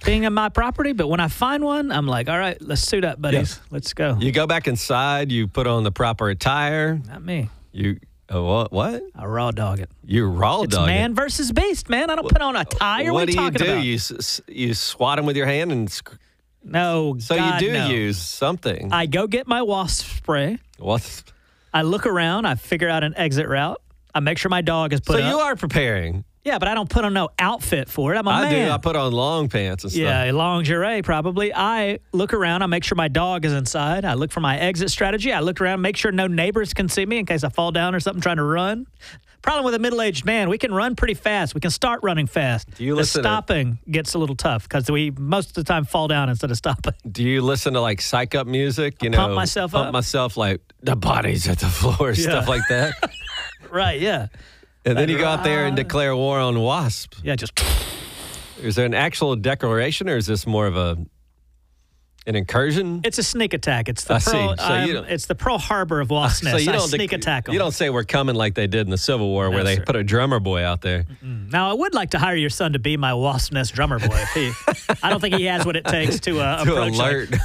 being in my property, but when I find one, I'm like, all right, let's suit up, buddies. Let's go. You go back inside, you put on the proper attire. Not me. What? I raw dog it. You raw dog it? It's man versus beast, man. I don't put on a tie. What are you talking about? You swat them with your hand and... No, So God, you do no. use something. I go get my wasp spray. Wasp. I look around. I figure out an exit route. I make sure my dog is put up. So you are preparing. Yeah, but I don't put on no outfit for it. I'm a man. I do. I put on long pants and stuff. Yeah, lingerie probably. I look around. I make sure my dog is inside. I look for my exit strategy. I look around, make sure no neighbors can see me in case I fall down or something trying to run. Problem with a middle-aged man, we can run pretty fast. We can start running fast. The stopping gets a little tough because we most of the time fall down instead of stopping. Do you listen to like psych up music? Pump myself up. Pump myself like the body's at the floor, stuff like that. Right, yeah. And then you go out there and declare war on wasps. Yeah, just... Is there an actual declaration, or is this more of an incursion? It's a sneak attack. It's the Pearl Harbor of wasp So nests. you don't sneak attack them. You don't say we're coming like they did in the Civil War, where they put a drummer boy out there. Now, I would like to hire your son to be my wasp nest drummer boy. I don't think he has what it takes to approach. Alert.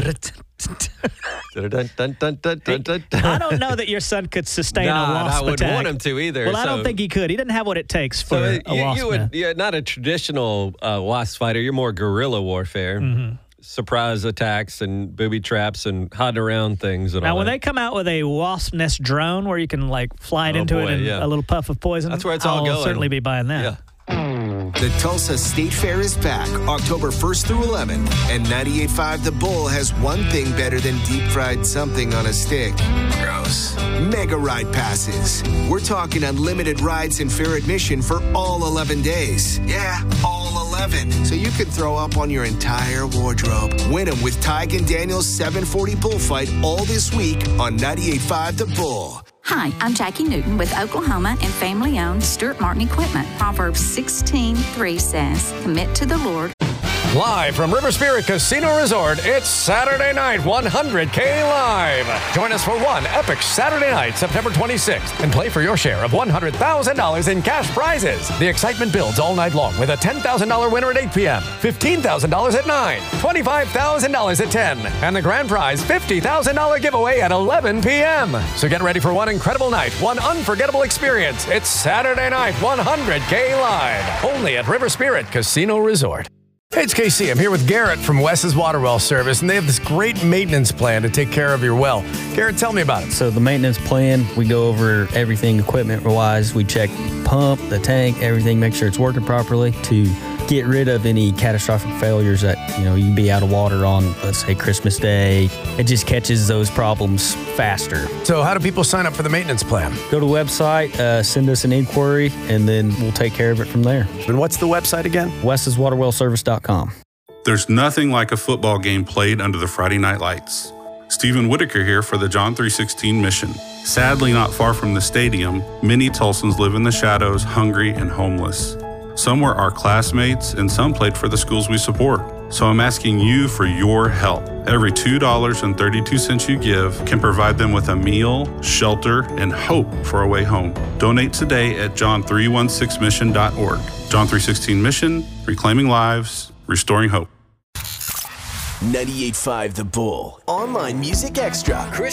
I don't know that your son could sustain a wasp I wouldn't attack. want him to either. Well, I don't think he could. He didn't have what it takes for a wasp nest. You're not a traditional wasp fighter. You're more guerrilla warfare. Mm-hmm. Surprise attacks and booby traps and hiding around things. And now, all when that. they come out with a wasp nest drone where you can like fly it into it and a little puff of poison, that's where it's all going. I'll certainly be buying that. Yeah. The Tulsa State Fair is back October 1st through 11th, and 98.5 The Bull has one thing better than deep-fried something on a stick. Gross. Mega Ride Passes. We're talking unlimited rides and fair admission for all 11 days. Yeah, all 11. So you can throw up on your entire wardrobe. Win them with Tig and Daniel's 740 Bullfight all this week on 98.5 The Bull. Hi, I'm Jackie Newton with Oklahoma and family-owned Stuart Martin Equipment. Proverbs 16:3 says, commit to the Lord. Live from River Spirit Casino Resort, it's Saturday night 100K Live. Join us for one epic Saturday night, September 26th, and play for your share of $100,000 in cash prizes. The excitement builds all night long with a $10,000 winner at 8 p.m., $15,000 at 9, $25,000 at 10, and the grand prize $50,000 giveaway at 11 p.m. So get ready for one incredible night, one unforgettable experience. It's Saturday night 100K Live, only at River Spirit Casino Resort. Hey, it's KC. I'm here with Garrett from Wes's Water Well Service, and they have this great maintenance plan to take care of your well. Garrett, tell me about it. So the maintenance plan, we go over everything equipment-wise. We check pump, the tank, everything, make sure it's working properly to get rid of any catastrophic failures that, you can be out of water on, let's say, Christmas Day. It just catches those problems faster. So how do people sign up for the maintenance plan? Go to the website, send us an inquiry, and then we'll take care of it from there. And what's the website again? wes'swaterwellservice.com. There's nothing like a football game played under the Friday night lights. Stephen Whitaker here for the John 3:16 mission. Sadly, not far from the stadium, many Tulsans live in the shadows, hungry and homeless. Some were our classmates, and some played for the schools we support. So I'm asking you for your help. Every $2.32 you give can provide them with a meal, shelter, and hope for a way home. Donate today at john316mission.org. John 3:16 Mission, reclaiming lives, restoring hope. 98.5 The Bull. Online Music Extra.